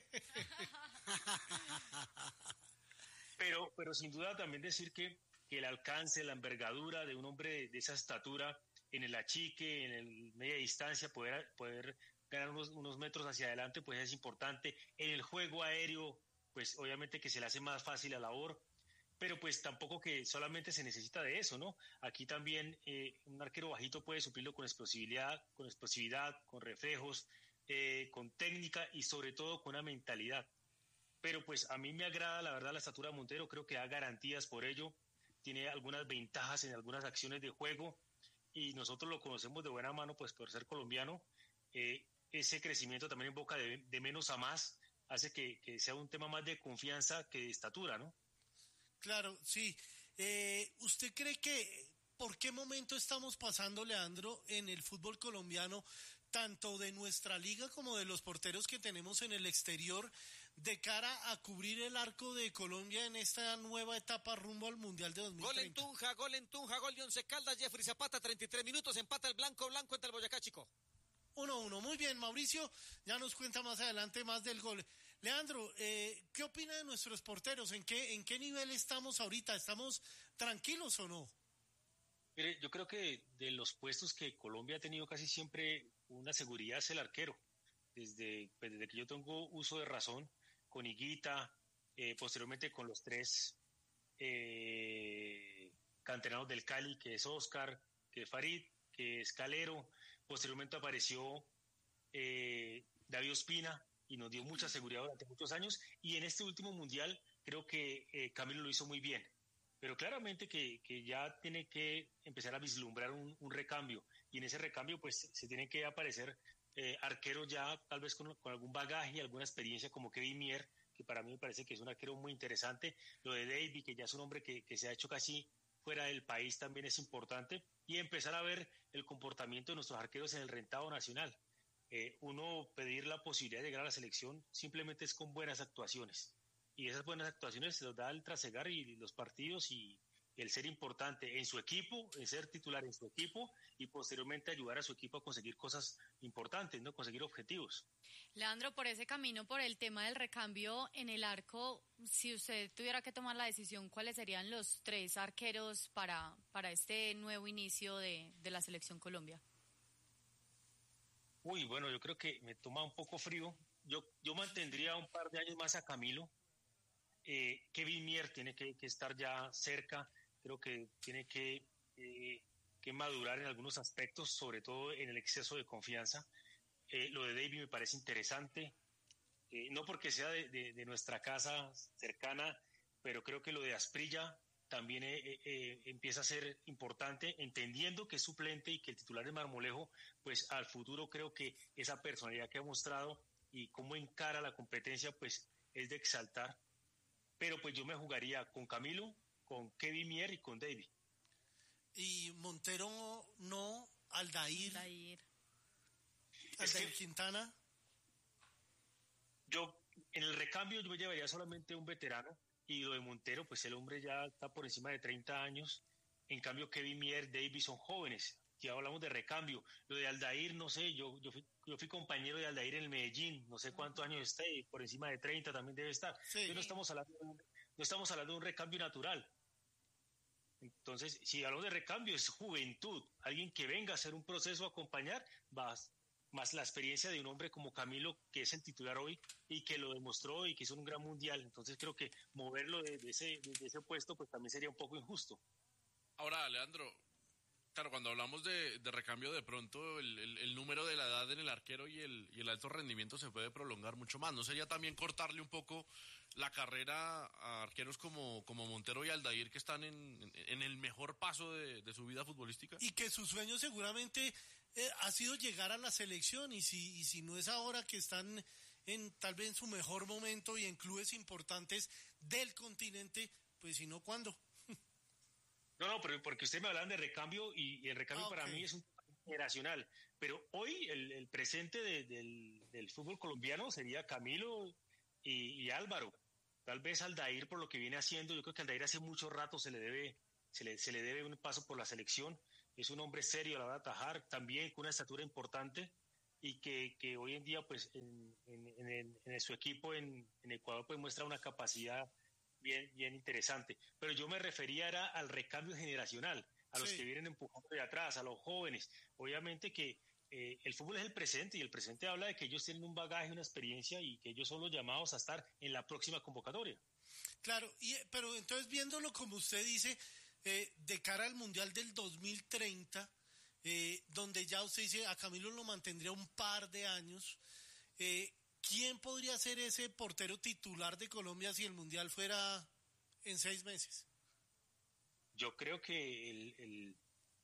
pero, pero sin duda también decir que, que el alcance, la envergadura de un hombre de, de esa estatura, en el achique, en el media distancia, poder, poder ganar unos, unos metros hacia adelante, pues es importante. En el juego aéreo, pues obviamente que se le hace más fácil la labor, pero pues tampoco que solamente se necesita de eso, ¿no? Aquí también eh, un arquero bajito puede suplirlo con explosividad, con explosividad, con reflejos, eh, con técnica y sobre todo con una mentalidad. Pero pues a mí me agrada la verdad la estatura de Montero, creo que da garantías por ello, tiene algunas ventajas en algunas acciones de juego y nosotros lo conocemos de buena mano pues por ser colombiano. Eh, ese crecimiento también en Boca de, de menos a más hace que, que sea un tema más de confianza que de estatura, ¿no? Claro, sí. Eh, ¿Usted cree que por qué momento estamos pasando, Leandro, en el fútbol colombiano, tanto de nuestra liga como de los porteros que tenemos en el exterior, de cara a cubrir el arco de Colombia en esta nueva etapa rumbo al Mundial de dos mil treinta? Gol en Tunja, gol en Tunja, gol de Once Caldas, Jeffrey Zapata, treinta y tres minutos, empata el blanco, blanco entre el Boyacá Chico. uno uno, muy bien, Mauricio, ya nos cuenta más adelante más del gol. Leandro, eh, ¿qué opina de nuestros porteros? ¿En qué, en qué nivel estamos ahorita? ¿Estamos tranquilos o no? Mire, yo creo que de los puestos que Colombia ha tenido casi siempre una seguridad es el arquero. Desde, pues desde que yo tengo uso de razón, con Higuita, eh, posteriormente con los tres eh, canteranos del Cali, que es Oscar, que es Farid, que es Calero. Posteriormente apareció eh, David Ospina y nos dio mucha seguridad durante muchos años. Y en este último mundial creo que eh, Camilo lo hizo muy bien. Pero claramente que, que ya tiene que empezar a vislumbrar un, un recambio. Y en ese recambio pues se tienen que aparecer eh, arqueros ya tal vez con, con algún bagaje y alguna experiencia como Kevin Mier, que para mí me parece que es un arquero muy interesante. Lo de David, que ya es un hombre que, que se ha hecho casi fuera del país, también es importante. Y empezar a ver el comportamiento de nuestros arqueros en el rentado nacional. Eh, uno pedir la posibilidad de llegar a la selección simplemente es con buenas actuaciones. Y esas buenas actuaciones se los da el trasegar y los partidos y el ser importante en su equipo, en ser titular en su equipo y posteriormente ayudar a su equipo a conseguir cosas importantes, ¿no? Conseguir objetivos. Leandro, por ese camino, por el tema del recambio en el arco, si usted tuviera que tomar la decisión, ¿cuáles serían los tres arqueros para, para este nuevo inicio de, de la Selección Colombia? Uy, bueno, yo creo que me toma un poco frío. Yo, yo mantendría un par de años más a Camilo. Eh, Kevin Mier tiene que, que estar ya cerca, creo que tiene que, eh, que madurar en algunos aspectos, sobre todo en el exceso de confianza. Eh, lo de David me parece interesante, eh, no porque sea de, de, de nuestra casa cercana, pero creo que lo de Asprilla también eh, eh, empieza a ser importante, entendiendo que es suplente y que el titular de Marmolejo, pues al futuro creo que esa personalidad que ha mostrado y cómo encara la competencia, pues es de exaltar. Pero pues yo me jugaría con Camilo, con Kevin Mier y con David. Y Montero no, Aldair. Aldair. Aldair es que Quintana. Yo, en el recambio yo me llevaría solamente un veterano y lo de Montero, pues el hombre ya está por encima de treinta años. En cambio Kevin Mier, David son jóvenes. Ya hablamos de recambio. Lo de Aldair, no sé, yo, yo, fui, yo fui compañero de Aldair en el Medellín, no sé cuántos años esté, por encima de treinta también debe estar. Sí. Entonces no estamos hablando de un, no estamos hablando de un recambio natural. Entonces, si hablamos de recambio, es juventud, alguien que venga a hacer un proceso a acompañar, más, más la experiencia de un hombre como Camilo, que es el titular hoy y que lo demostró y que hizo un gran mundial. Entonces creo que moverlo de, de, ese, de ese puesto pues también sería un poco injusto. Ahora, Leandro, Claro, cuando hablamos de, de recambio, de pronto el, el, el número de la edad en el arquero y el, y el alto rendimiento se puede prolongar mucho más. ¿No sería también cortarle un poco la carrera a arqueros como, como Montero y Aldair, que están en, en, en el mejor paso de, de su vida futbolística? Y que su sueño seguramente eh, ha sido llegar a la selección, y si, y si no es ahora que están en tal vez en su mejor momento y en clubes importantes del continente, pues si no, ¿cuándo? No, no, pero porque usted me hablan de recambio y, y el recambio ah, okay. para mí es un generacional. Pero hoy el, el presente de, del, del fútbol colombiano sería Camilo y, y Álvaro. Tal vez Aldair por lo que viene haciendo. Yo creo que Aldair hace mucho rato se le debe, se le, se le debe un paso por la selección. Es un hombre serio a la hora de atajar, también con una estatura importante y que, que hoy en día pues en, en, en, en su equipo en, en Ecuador pues muestra una capacidad bien, bien interesante. Pero yo me refería era al recambio generacional, a los sí. que vienen empujando de atrás, a los jóvenes. Obviamente que eh, el fútbol es el presente y el presente habla de que ellos tienen un bagaje, una experiencia y que ellos son los llamados a estar en la próxima convocatoria. Claro, y, pero entonces viéndolo como usted dice, eh, de cara al Mundial del dos mil treinta, eh, donde ya usted dice a Camilo lo mantendría un par de años, eh, ¿quién podría ser ese portero titular de Colombia si el Mundial fuera en seis meses? Yo creo que el, el,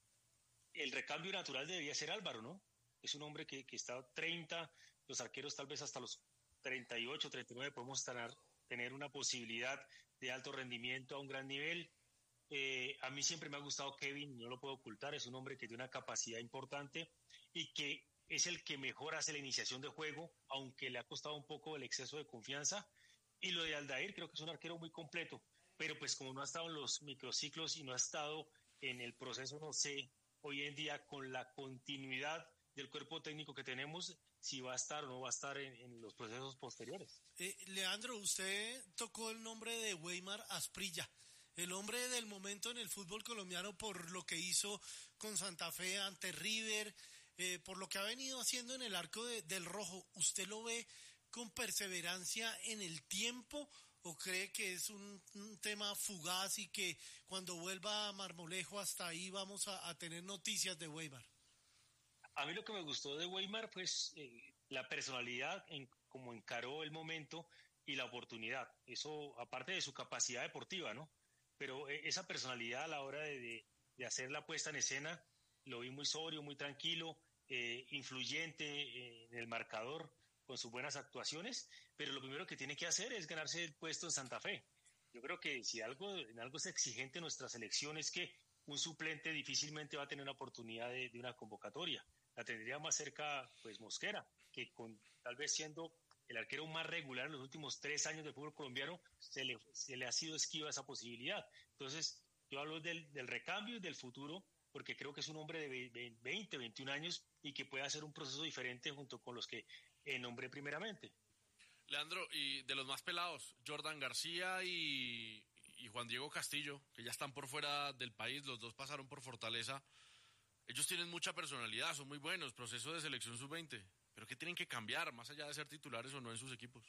el recambio natural debería ser Álvaro, ¿no? Es un hombre que, que está treinta, los arqueros tal vez hasta los treinta y ocho, treinta y nueve podemos tener, tener una posibilidad de alto rendimiento a un gran nivel. Eh, a mí siempre me ha gustado Kevin, no lo puedo ocultar, es un hombre que tiene una capacidad importante y que es el que mejor hace la iniciación de juego, aunque le ha costado un poco el exceso de confianza. Y lo de Aldair creo que es un arquero muy completo, pero pues como no ha estado en los microciclos y no ha estado en el proceso, no sé, hoy en día con la continuidad del cuerpo técnico que tenemos, si va a estar o no va a estar en, en los procesos posteriores. Eh, Leandro, usted tocó el nombre de Weimar Asprilla, el hombre del momento en el fútbol colombiano por lo que hizo con Santa Fe ante River, eh, por lo que ha venido haciendo en el arco de, del Rojo. ¿Usted lo ve con perseverancia en el tiempo o cree que es un, un tema fugaz y que cuando vuelva a Marmolejo hasta ahí vamos a, a tener noticias de Weimar? A mí lo que me gustó de Weimar pues eh, la personalidad en cómo encaró el momento y la oportunidad. Eso aparte de su capacidad deportiva, ¿no? Pero eh, esa personalidad a la hora de, de, de hacer la puesta en escena, lo vi muy sobrio, muy tranquilo, eh, influyente eh, en el marcador, con sus buenas actuaciones, pero lo primero que tiene que hacer es ganarse el puesto en Santa Fe. Yo creo que si algo, en algo es exigente nuestra selección es que un suplente difícilmente va a tener una oportunidad de, de una convocatoria. La tendría más cerca, pues, Mosquera, que con tal vez siendo el arquero más regular en los últimos tres años del fútbol colombiano, se le, se le ha sido esquiva esa posibilidad. Entonces, yo hablo del, del recambio y del futuro, porque creo que es un hombre de veinte, veintiún años y que puede hacer un proceso diferente junto con los que eh, nombré primeramente. Leandro, y de los más pelados, Jordan García y, y Juan Diego Castillo, que ya están por fuera del país, los dos pasaron por Fortaleza. Ellos tienen mucha personalidad, son muy buenos, proceso de selección sub veinte, pero ¿qué tienen que cambiar más allá de ser titulares o no en sus equipos?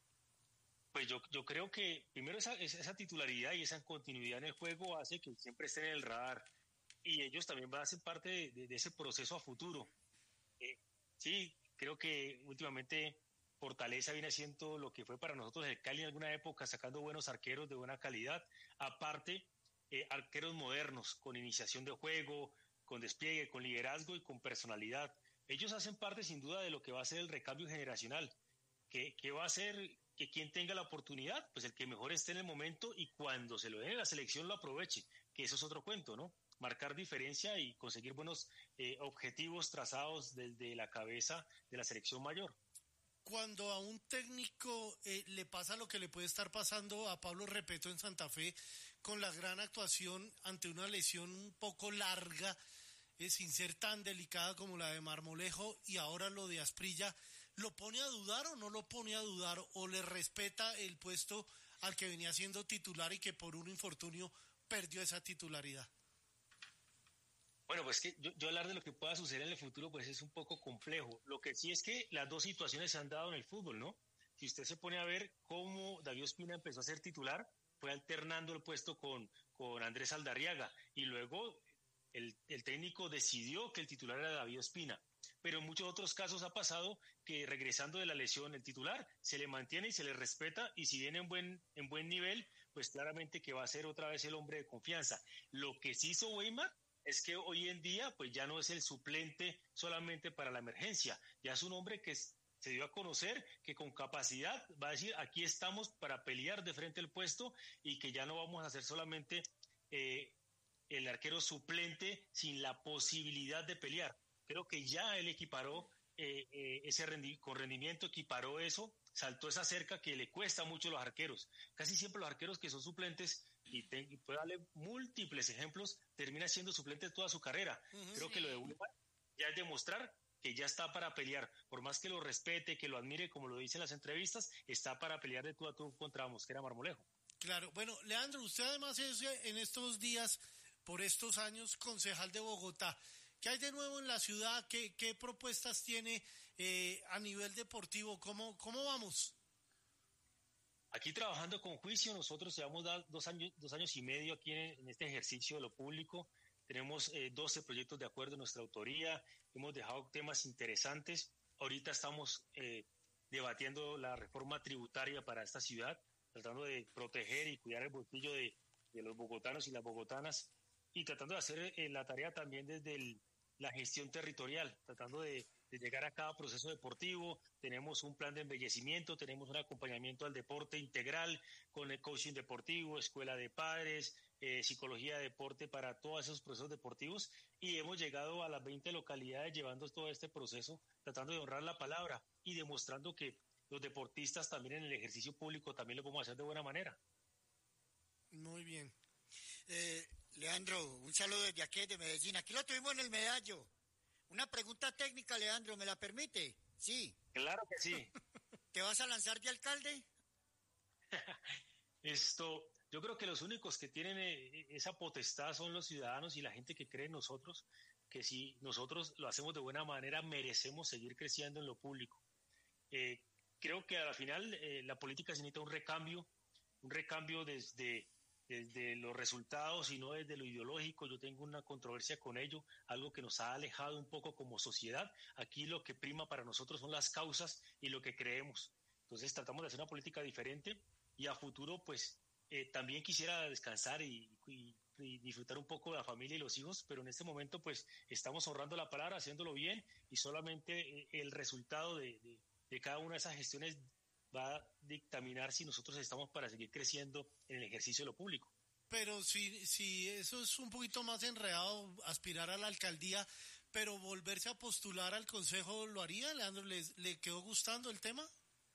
Pues yo, yo creo que primero esa, esa titularidad y esa continuidad en el juego hace que siempre estén en el radar y ellos también van a ser parte de, de, de ese proceso a futuro. Eh, sí, creo que últimamente Fortaleza viene haciendo lo que fue para nosotros el Cali en alguna época, sacando buenos arqueros de buena calidad, aparte eh, arqueros modernos, con iniciación de juego, con despliegue, con liderazgo y con personalidad. Ellos hacen parte sin duda de lo que va a ser el recambio generacional, que, que va a ser que quien tenga la oportunidad, pues el que mejor esté en el momento y cuando se lo den en la selección lo aproveche, que eso es otro cuento, ¿no? Marcar diferencia y conseguir buenos eh, objetivos trazados desde la cabeza de la selección mayor. Cuando a un técnico eh, le pasa lo que le puede estar pasando a Pablo Repeto en Santa Fe, con la gran actuación ante una lesión un poco larga, eh, sin ser tan delicada como la de Marmolejo, y ahora lo de Asprilla, ¿lo pone a dudar o no lo pone a dudar? ¿O le respeta el puesto al que venía siendo titular y que por un infortunio perdió esa titularidad? Bueno, pues que yo, yo hablar de lo que pueda suceder en el futuro pues es un poco complejo. Lo que sí es que las dos situaciones se han dado en el fútbol, ¿no? Si usted se pone a ver cómo David Ospina empezó a ser titular, fue alternando el puesto con, con Andrés Aldarriaga y luego el, el técnico decidió que el titular era David Ospina. Pero en muchos otros casos ha pasado que regresando de la lesión el titular se le mantiene y se le respeta, y si viene en buen, en buen nivel, pues claramente que va a ser otra vez el hombre de confianza. Lo que sí hizo Weimar es que hoy en día pues ya no es el suplente solamente para la emergencia, ya es un hombre que se dio a conocer que con capacidad va a decir aquí estamos para pelear de frente al puesto, y que ya no vamos a ser solamente eh, el arquero suplente sin la posibilidad de pelear. Creo que ya él equiparó eh, eh, ese rendi- con rendimiento, equiparó eso, saltó esa cerca que le cuesta mucho a los arqueros. Casi siempre los arqueros que son suplentes, y, te, y puedo darle múltiples ejemplos, termina siendo suplente toda su carrera. Uh-huh, Creo sí. que lo de Weimar ya es demostrar que ya está para pelear, por más que lo respete, que lo admire, como lo dice en las entrevistas, está para pelear de tú a tú contra Mosquera Marmolejo. Claro, bueno, Leandro, usted además es en estos días, por estos años, concejal de Bogotá. ¿Qué hay de nuevo en la ciudad? ¿Qué, qué propuestas tiene eh, a nivel deportivo? ¿Cómo, cómo vamos? Aquí trabajando con juicio, nosotros llevamos dos años, dos años y medio aquí en, en este ejercicio de lo público. Tenemos eh, doce proyectos de acuerdo en nuestra autoría, hemos dejado temas interesantes. Ahorita estamos eh, debatiendo la reforma tributaria para esta ciudad, tratando de proteger y cuidar el bolsillo de, de los bogotanos y las bogotanas, y tratando de hacer eh, la tarea también desde el, la gestión territorial, tratando de, de llegar a cada proceso deportivo. Tenemos un plan de embellecimiento, tenemos un acompañamiento al deporte integral con el coaching deportivo, escuela de padres, eh, psicología de deporte para todos esos procesos deportivos, y hemos llegado a las veinte localidades llevando todo este proceso, tratando de honrar la palabra y demostrando que los deportistas también en el ejercicio público también lo podemos hacer de buena manera. Muy bien. Eh, Leandro, un saludo desde aquí, de Medellín. Aquí lo tuvimos en el Medallo. Una pregunta técnica, Leandro, ¿me la permite? Sí. Claro que sí. ¿Te vas a lanzar de alcalde? Esto, yo creo que los únicos que tienen esa potestad son los ciudadanos y la gente que cree en nosotros, que si nosotros lo hacemos de buena manera, merecemos seguir creciendo en lo público. Eh, creo que al final eh, la política se necesita un recambio, un recambio desde... desde los resultados y no desde lo ideológico. Yo tengo una controversia con ello, algo que nos ha alejado un poco como sociedad. Aquí lo que prima para nosotros son las causas y lo que creemos. Entonces tratamos de hacer una política diferente, y a futuro pues eh, también quisiera descansar y, y, y disfrutar un poco de la familia y los hijos, pero en este momento pues estamos honrando la palabra, haciéndolo bien, y solamente eh, el resultado de, de, de cada una de esas gestiones va a dictaminar si nosotros estamos para seguir creciendo en el ejercicio de lo público. Pero si, si eso es un poquito más enredado, aspirar a la alcaldía, pero volverse a postular al consejo, ¿lo haría, Leandro? ¿Le, le quedó gustando el tema?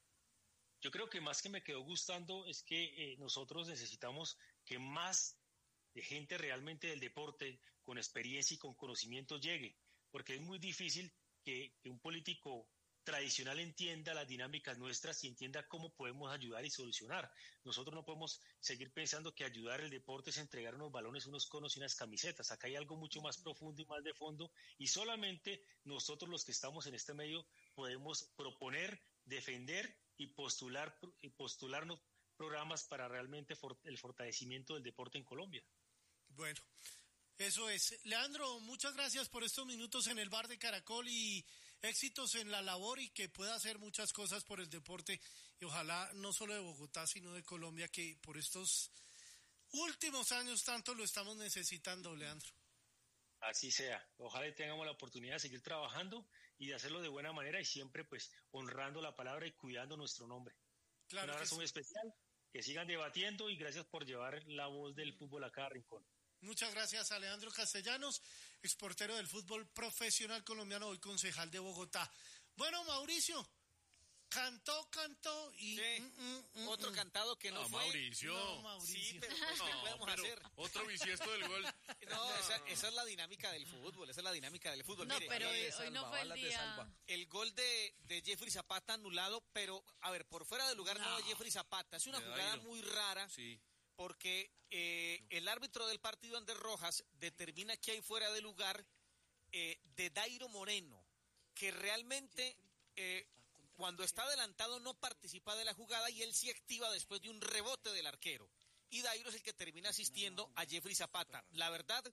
Yo creo que más que me quedó gustando es que eh, nosotros necesitamos que más de gente realmente del deporte, con experiencia y con conocimiento, llegue, porque es muy difícil que, que un político tradicional entienda las dinámicas nuestras y entienda cómo podemos ayudar y solucionar. Nosotros no podemos seguir pensando que ayudar el deporte es entregar unos balones, unos conos y unas camisetas. Acá hay algo mucho más profundo y más de fondo, y solamente nosotros los que estamos en este medio podemos proponer, defender y postular y postularnos programas para realmente for, el fortalecimiento del deporte en Colombia. Bueno, eso es. Leandro, muchas gracias por estos minutos en el Bar de Caracol, y éxitos en la labor, y que pueda hacer muchas cosas por el deporte, y ojalá no solo de Bogotá sino de Colombia, que por estos últimos años tanto lo estamos necesitando, Leandro. Así sea, ojalá tengamos la oportunidad de seguir trabajando y de hacerlo de buena manera, y siempre pues honrando la palabra y cuidando nuestro nombre. Claro. Un abrazo muy especial, que sigan debatiendo, y gracias por llevar la voz del fútbol a cada rincón. Muchas gracias a Leandro Castellanos, exportero del fútbol profesional colombiano, hoy concejal de Bogotá. Bueno, Mauricio, cantó, cantó y... Sí. Mm, mm, otro mm. cantado que no, no fue. Mauricio. No, Mauricio. Sí, pero pues, ¿qué no, podemos pero hacer? Otro bisiesto del gol. No, esa, esa es la dinámica del fútbol, esa es la dinámica del fútbol. No, Mire, pero hoy, salva, hoy no fue el día. El gol de, de Jeffrey Zapata anulado, pero, a ver, por fuera de lugar no, no de Jeffrey Zapata. Es una de jugada Dairo. Muy rara. Sí. Porque eh, el árbitro del partido, Andrés Rojas, determina que hay fuera de lugar eh, de Dairo Moreno, que realmente eh, cuando está adelantado no participa de la jugada, y él sí activa después de un rebote del arquero. Y Dairo es el que termina asistiendo a Jeffrey Zapata. La verdad,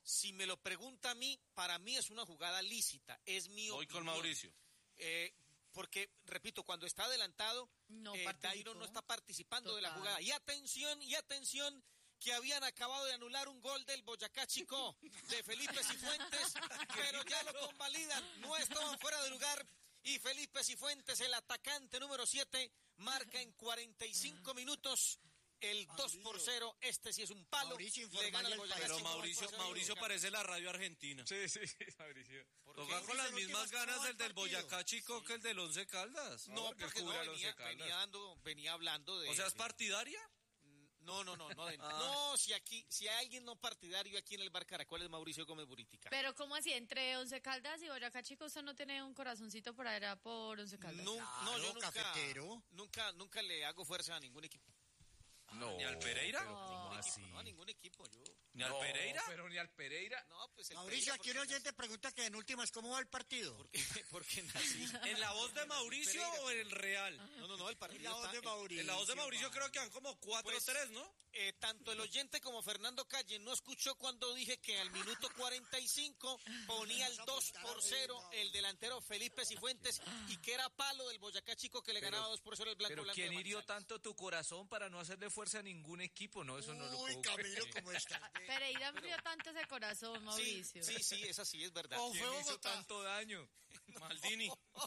Si me lo pregunta a mí, para mí es una jugada lícita, es mi opinión. Voy con Mauricio. Eh, porque, repito, cuando está adelantado, no eh, Dairo no está participando Total. de la jugada. Y atención, y atención, que habían acabado de anular un gol del Boyacá Chico de Felipe Cifuentes, pero ya lo convalidan, no estaban fuera de lugar. Y Felipe Cifuentes, el atacante número siete, marca en cuarenta y cinco minutos el dos por cero. Este sí es un palo. Mauricio, le gana el Boyacá Pero Chico, Mauricio, Mauricio parece la radio argentina. Sí, sí, sí, Mauricio. Toca con las mismas ganas el del Boyacá Chico sí. que el del Once Caldas. No, porque, porque no, venía, venía, dando, venía hablando de... O sea, ¿es partidaria? No, no, no, no. De, ah. No, si aquí, si hay alguien no partidario aquí en el Bar Caracol es Mauricio Gómez Buritica. Pero ¿cómo así? Entre Once Caldas y Boyacá Chico, ¿usted no tiene un corazoncito por allá por Once Caldas? No, claro, no, yo nunca, cafetero. nunca, nunca le hago fuerza a ningún equipo. No, ¿ni al Pereira? No, no, así. No, a ningún equipo, yo. ¿Ni al no, Pereira? Pero ni al Pereira. No, pues el Mauricio, aquí un oyente nací. pregunta que en últimas, ¿cómo va el partido? ¿Por qué? Porque nací. ¿En la voz de Mauricio Pereira, o en el Real? No, no, no, el partido en la voz está, de Mauricio. En la voz de Mauricio creo que van como cuatro tres, pues, ¿no? Eh, tanto el oyente como Fernando Calle no escuchó cuando dije que al minuto cuarenta y cinco ponía el dos por cero el delantero Felipe Cifuentes y que era palo del Boyacá Chico que le pero, ganaba dos por cero el Blanco Pero Blanco ¿quién hirió tanto tu corazón para no hacerle fuerza a ningún equipo? No, eso Uy, no lo puedo Camilo, ¿cómo está? Pereira abrió tanto ese corazón, Mauricio. Sí, sí, sí, esa sí es verdad. ¿Quién ¿Quién hizo tanto daño? Maldini.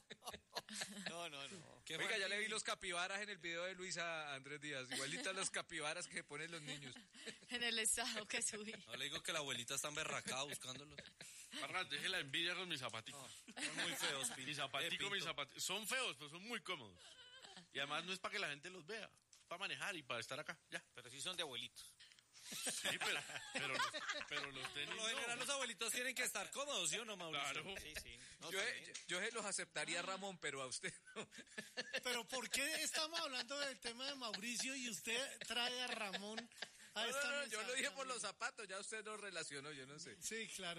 No, no, no. Oiga, Maldini? Ya le vi los capibaras en el video de Luisa Andrés Díaz. Igualitas los capibaras que ponen los niños. En el estado que subí. No le digo que la abuelita está emberracada buscándolos. Parra, deje la envidia con mis zapaticos. No, son muy feos, Pinto. Mis zapaticos, mis zapaticos. Son feos, pero son muy cómodos. Y además no es para que la gente los vea. Para manejar y para estar acá. Ya. Pero sí son de abuelitos. Sí, pero, pero, los, pero los tenis. Por lo general, no. Los abuelitos tienen que estar cómodos, ¿sí o no, Mauricio? Claro. Sí, sí. No, yo, yo, yo los aceptaría, Ramón, pero a usted no. Pero ¿por qué estamos hablando del tema de Mauricio y usted trae a Ramón a no, esta no, no, mesa? yo lo dije por los zapatos, ya usted lo relacionó, yo no sé. Sí, claro.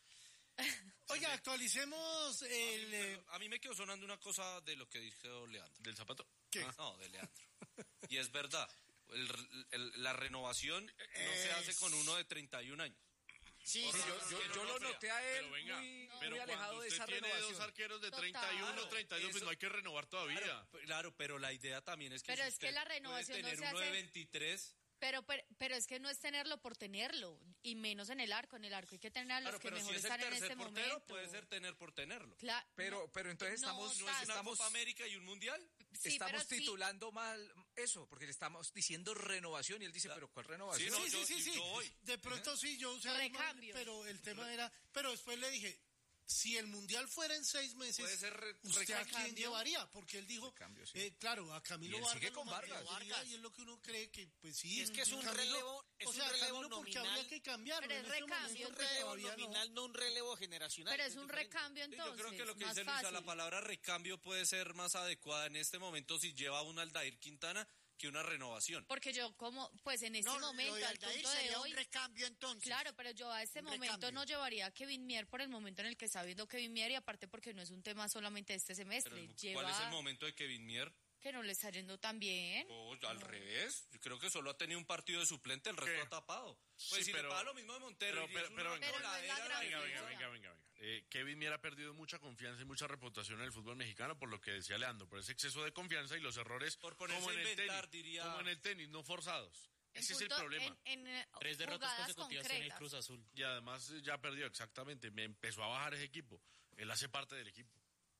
Oiga, actualicemos el... A mí, a mí me quedó sonando una cosa de lo que dijo Leandro. ¿Del zapato? ¿Qué? Ah, no, de Leandro. Y es verdad. El, el, la renovación no se hace con uno de treinta y un años. Sí, sí, yo, yo, yo lo noté a él pero venga, muy, pero muy alejado de esa tiene renovación. Dos arqueros de Total. treinta y uno, treinta y dos, Eso, pues no hay que renovar todavía. Claro, claro, pero la idea también es que pero si es usted que la renovación puede no tener se uno de hace... veintitrés... Pero, pero pero es que no es tenerlo por tenerlo, y menos en el arco. En el arco hay que tener a los Claro, que pero mejor si es están el en tercer este portero, momento. puede ser tener por tenerlo. Claro, Pero, no, pero entonces no estamos, ¿No es una estamos, Copa América y un Mundial? sí, estamos pero sí. titulando mal eso, porque le estamos diciendo renovación y él dice, pero ¿cuál renovación? Sí, no, Sí, yo- sí, sí, sí. yo voy. De pronto sí, yo usé Recambio. pero el tema era... Pero después le dije, si el Mundial fuera en seis meses, Puede ser re- ¿usted a recambio. quién llevaría? Porque él dijo, Recambio, sí. eh, claro, a Camilo Y él Vargas sigue lo con Vargas. mantendría, y es lo que uno cree que, pues sí. Es que es un Camilo- relevo, es o un sea, relevo Camilo, porque nominal. habría que cambiarlo. Pero en es este recambio, Es momento un relevo todavía no. nominal, no un relevo generacional. Pero que es un diferente. recambio Sí, entonces. yo creo que lo que más dice Luisa, fácil. la palabra recambio puede ser más adecuada en este momento si lleva un Aldair Quintana que una renovación. Porque yo como, pues en este No, momento, lo de al Aldair punto de sería hoy... un recambio entonces. Claro, pero yo a este Un momento recambio. no llevaría a Kevin Mier por el momento en el que está viendo Kevin Mier, y aparte porque no es un tema solamente de este Pero semestre. el- Lleva ¿Cuál es el momento de Kevin Mier? que no le está yendo tan bien. Oh, al revés. Yo creo que solo ha tenido un partido de suplente, el resto ¿Qué? ha tapado. Pues Sí, si pero- le pasa lo mismo de Montero. pero- y pero- es una pero venga. Pero no es la coladera, gran Venga, venga, diferencia. venga, venga, venga. Eh, Kevin Mier ha perdido mucha confianza y mucha reputación en el fútbol mexicano por lo que decía Leandro, por ese exceso de confianza y los errores Por ponerse como en a el inventar, tenis, diría- como en el tenis, no forzados. En Ese es el punto- problema. En, en, eh, Tres derrotas jugadas consecutivas en el concretas. Cruz Azul. Y además eh, ya perdió exactamente, me empezó a bajar ese equipo. Él hace parte del equipo.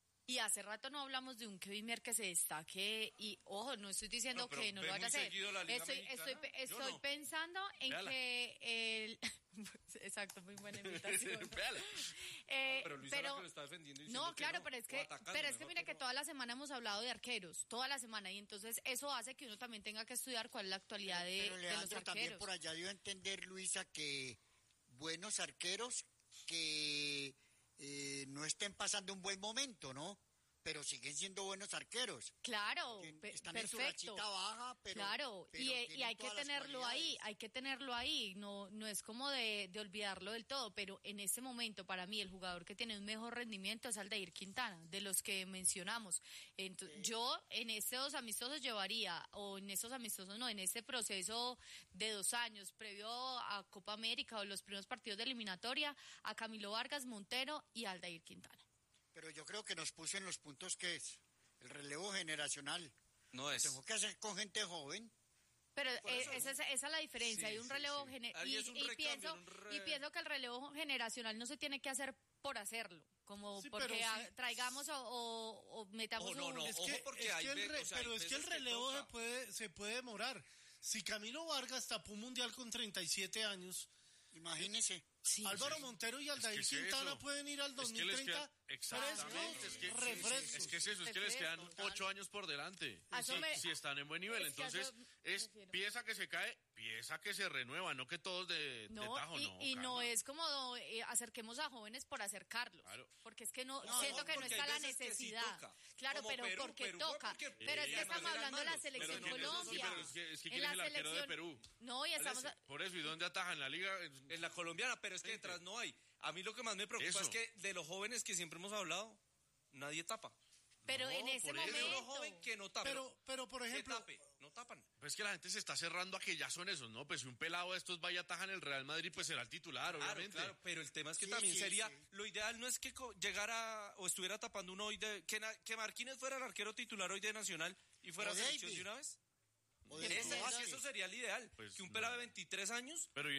Y hace rato no hablamos de un Kevin Mier que se destaque, y ojo, no estoy diciendo No, pero que no ve lo vaya a muy hacer. seguido la Liga Estoy, Mexicana. estoy, pe- Yo estoy no. pensando en Véala. que el... Exacto, muy buena invitación. Véala. Eh, Pero Luisa pero- la que lo está defendiendo y diciendo No, que claro, no, pero es o que, atacando, pero es que mejor mire que no. toda la semana hemos hablado de arqueros, toda la semana, y entonces eso hace que uno también tenga que estudiar cuál es la actualidad de, Pero de Leandro los también arqueros. por allá dio a entender, Luisa, que buenos arqueros que eh, no estén pasando un buen momento, ¿no? pero siguen siendo buenos arqueros. Claro, Están perfecto. en su rachita baja, pero... Claro, pero y, tienen y hay que todas las tenerlo cualidades. ahí, hay que tenerlo ahí, no no es como de, de olvidarlo del todo, pero en este momento para mí el jugador que tiene un mejor rendimiento es Aldair Quintana, de los que mencionamos. Entonces, sí. Yo en estos amistosos llevaría, o en estos amistosos no, en este proceso de dos años, previo a Copa América o los primeros partidos de eliminatoria, a Camilo Vargas, Montero y Aldair Quintana. Pero yo creo que nos puso en los puntos que es el relevo generacional. No es. Tengo que hacer con gente joven. Pero eh, eso, esa, es, esa es la diferencia, Sí, hay un sí, relevo sí. generacional Ahí y, es un y recambio, pienso un re- y pienso que el relevo generacional no se tiene que hacer por hacerlo, como Sí, porque pero sí. a- traigamos o, o, o metamos Oh, no, un... no, Es ojo, que, porque es hay que el ve- re- o sea, hay pero es que el veces que relevo se toca. puede, se puede demorar. Si Camilo Vargas tapó un mundial con treinta y siete años, Imagínese. Sí, Álvaro sí. Montero y Aldair es que es Quintana eso. pueden ir al Es que dos mil les treinta queda- exactamente, es que, refrescos. es que es eso, es que les quedan Refrescos, ocho años por delante. A eso Si, me- si están en buen nivel, es que a entonces eso me es refiero. pieza que se cae, pieza que se renueva, no que todos de, de No, tajo, y, no. y no calma. es como eh, acerquemos a jóvenes por acercarlos, Claro. porque es que no, No, siento que no porque está hay la veces que sí necesidad. toca. Claro, Como pero Perú, porque Perú fue toca. porque- Pero es Eh, que ya estamos no eran hablando de la malos. Pero selección ¿quién es- sí, Colombia. pero es que, es que En ¿quién la es el arquero de selección- Perú? No, y estamos a- Por eso, ¿y dónde ataja en la liga? En la colombiana, pero es que detrás no hay. A mí lo que más me preocupa Eso. es que de los jóvenes que siempre hemos hablado, nadie tapa. pero No, en ese por eso. Es uno momento joven que no tapa. Pero, pero por que ejemplo, tape, no tapan. Pues que la gente se está cerrando a que ya son esos, ¿no? Pues si un pelado de estos vaya a atajar en el Real Madrid, pues será el titular, Claro, obviamente. claro, pero el tema es que Sí, también sí, sería, sí. lo ideal no es que co- llegara o estuviera tapando uno hoy de, que, Na- que Marquínez fuera el arquero titular hoy de Nacional y fuera O selección David. de una vez. O de Ese- Vázquez. eso sería el ideal, Pues que un no. pelado de veintitrés años Pero